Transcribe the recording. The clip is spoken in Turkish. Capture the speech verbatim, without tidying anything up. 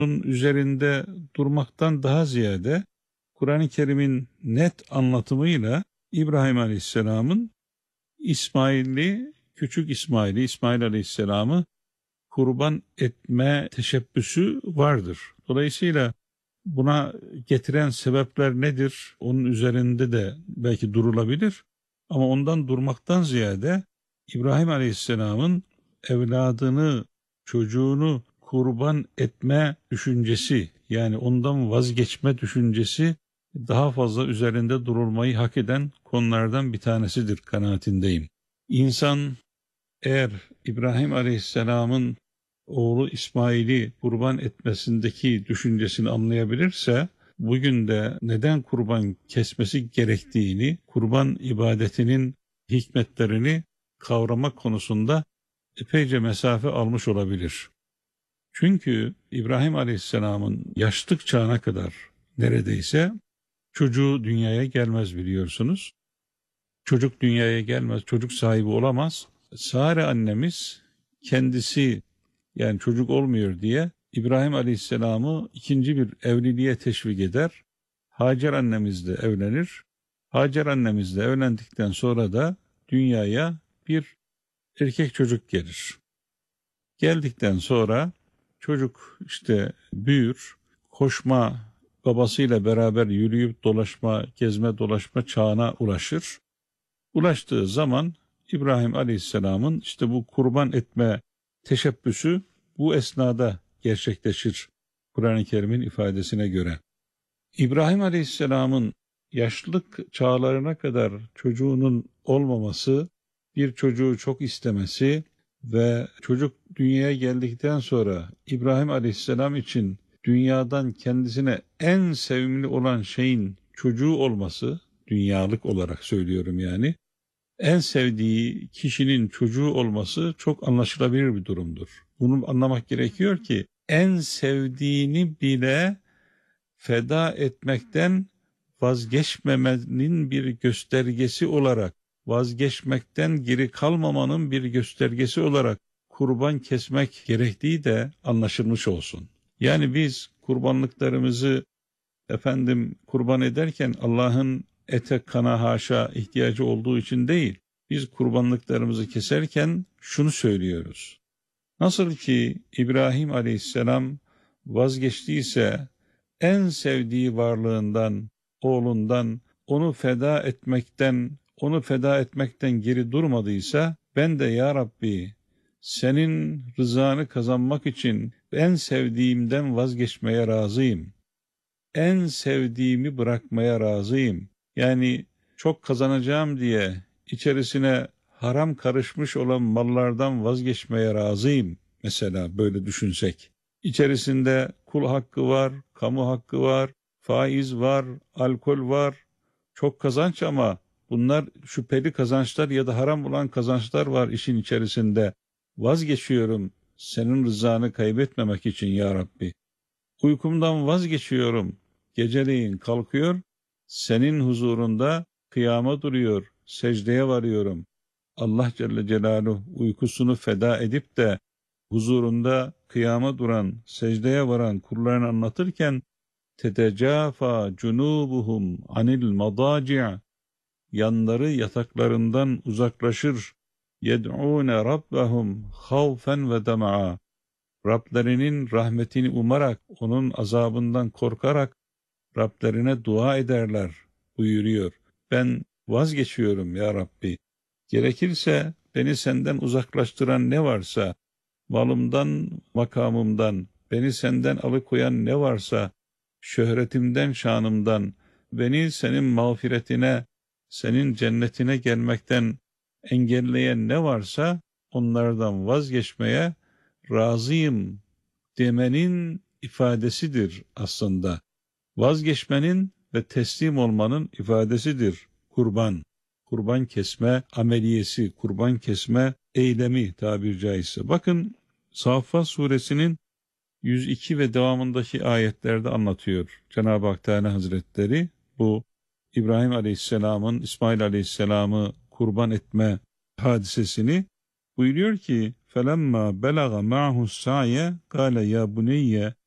Bunun üzerinde durmaktan daha ziyade Kur'an-ı Kerim'in net anlatımıyla İbrahim Aleyhisselam'ın İsmail'i, küçük İsmail'i, İsmail Aleyhisselam'ı kurban etme teşebbüsü vardır. Dolayısıyla buna getiren sebepler nedir? Onun üzerinde de belki durulabilir. Ama ondan durmaktan ziyade İbrahim Aleyhisselam'ın evladını, çocuğunu kurban etme düşüncesi, yani ondan vazgeçme düşüncesi daha fazla üzerinde durulmayı hak eden konulardan bir tanesidir kanaatindeyim. İnsan eğer İbrahim Aleyhisselam'ın oğlu İsmail'i kurban etmesindeki düşüncesini anlayabilirse, bugün de neden kurban kesmesi gerektiğini, kurban ibadetinin hikmetlerini kavramak konusunda epeyce mesafe almış olabilir. Çünkü İbrahim Aleyhisselam'ın yaşlık çağına kadar neredeyse çocuğu dünyaya gelmez, biliyorsunuz. Çocuk dünyaya gelmez, çocuk sahibi olamaz. Sare annemiz kendisi, yani çocuk olmuyor diye İbrahim Aleyhisselam'ı ikinci bir evliliğe teşvik eder. Hacer annemiz de evlenir. Hacer annemiz de evlendikten sonra da dünyaya bir erkek çocuk gelir. Geldikten sonra çocuk işte büyür, koşma, babasıyla beraber yürüyüp dolaşma, gezme dolaşma çağına ulaşır. Ulaştığı zaman İbrahim Aleyhisselam'ın işte bu kurban etme teşebbüsü bu esnada gerçekleşir Kur'an-ı Kerim'in ifadesine göre. İbrahim Aleyhisselam'ın yaşlılık çağlarına kadar çocuğunun olmaması, bir çocuğu çok istemesi ve çocuk dünyaya geldikten sonra İbrahim Aleyhisselam için dünyadan kendisine en sevimli olan şeyin çocuğu olması, dünyalık olarak söylüyorum yani, en sevdiği kişinin çocuğu olması çok anlaşılabilir bir durumdur. Bunu anlamak gerekiyor ki en sevdiğini bile feda etmekten vazgeçmemenin bir göstergesi olarak, vazgeçmekten geri kalmamanın bir göstergesi olarak kurban kesmek gerektiği de anlaşılmış olsun. Yani biz kurbanlıklarımızı efendim kurban ederken Allah'ın ete kana haşa ihtiyacı olduğu için değil, biz kurbanlıklarımızı keserken şunu söylüyoruz. Nasıl ki İbrahim Aleyhisselam vazgeçtiyse en sevdiği varlığından, oğlundan, onu feda etmekten, onu feda etmekten geri durmadıysa, ben de ya Rabbi senin rızanı kazanmak için en sevdiğimden vazgeçmeye razıyım. En sevdiğimi bırakmaya razıyım. Yani çok kazanacağım diye içerisine haram karışmış olan mallardan vazgeçmeye razıyım. Mesela böyle düşünsek. İçerisinde kul hakkı var, kamu hakkı var, faiz var, alkol var. Çok kazanç ama bunlar şüpheli kazançlar ya da haram olan kazançlar var işin içerisinde. Vazgeçiyorum senin rızanı kaybetmemek için ya Rabbi. Uykumdan vazgeçiyorum. Geceleyin kalkıyor, senin huzurunda kıyama duruyor, secdeye varıyorum. Allah Celle Celaluhu uykusunu feda edip de huzurunda kıyama duran, secdeye varan kullarını anlatırken tetecafa cunubuhum anil madaci' yanları yataklarından uzaklaşır. Yed'ûne rabbahum havfen ve dema'a Rablerinin rahmetini umarak, onun azabından korkarak Rablerine dua ederler buyuruyor. Ben vazgeçiyorum ya Rabbi. Gerekirse beni senden uzaklaştıran ne varsa, malımdan, makamımdan, beni senden alıkoyan ne varsa, şöhretimden, şanımdan, beni senin mağfiretine, senin cennetine gelmekten engelleyen ne varsa, onlardan vazgeçmeye razıyım demenin ifadesidir aslında. Vazgeçmenin ve teslim olmanın ifadesidir kurban. Kurban kesme ameliyesi, kurban kesme eylemi tabiri caizse. Bakın Saffat suresinin yüz iki ve devamındaki ayetlerde anlatıyor Cenab-ı Hak Teala Hazretleri bu İbrahim Aleyhisselam'ın İsmail Aleyhisselam'ı kurban etme hadisesini. Buyuruyor ki فَلَمَّا بَلَغَ مَعْهُ السَّعْيَ قَالَ يَا بُنِيَّ